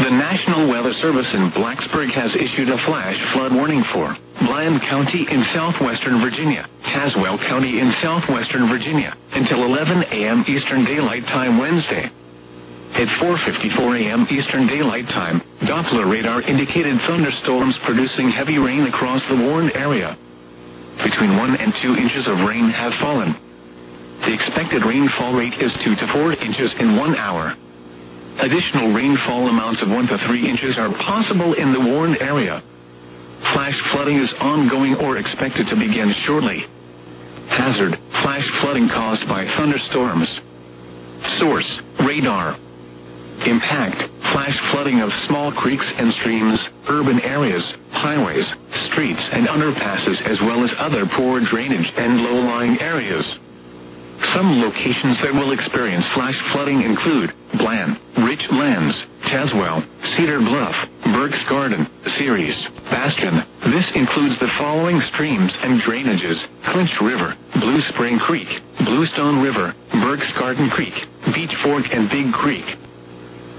The National Weather Service in Blacksburg has issued a flash flood warning for Bland County in southwestern Virginia, Tazewell County in southwestern Virginia, until 11 a.m. Eastern Daylight Time Wednesday. At 4:54 a.m. Eastern Daylight Time, Doppler radar indicated thunderstorms producing heavy rain across the warned area. Between 1 and 2 inches of rain have fallen. The expected rainfall rate is 2 to 4 inches in 1 hour. Additional rainfall amounts of 1 to 3 inches are possible in the warned area. Flash flooding is ongoing or expected to begin shortly. Hazard: flash flooding caused by thunderstorms. Source: radar. Impact: flash flooding of small creeks and streams, urban areas, highways, streets and underpasses, as well as other poor drainage and low-lying areas. Some locations that will experience flash flooding include Bland, Rich Lands, Tazewell, Cedar Bluff, Burke's Garden, Ceres, Bastion. This includes the following streams and drainages: Clinch River, Blue Spring Creek, Bluestone River, Burke's Garden Creek, Beach Fork and Big Creek.